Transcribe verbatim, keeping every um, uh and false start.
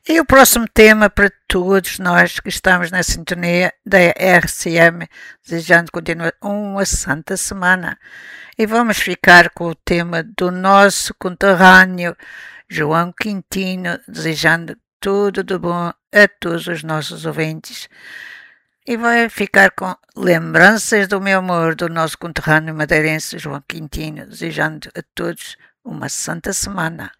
E o próximo tema para todos nós que estamos na sintonia da R C M, desejando continuar uma santa semana. E vamos ficar com o tema do nosso conterrâneo João Quintino, desejando tudo de bom a todos os nossos ouvintes. E vai ficar com lembranças do meu amor do nosso conterrâneo madeirense João Quintino, desejando a todos uma santa semana.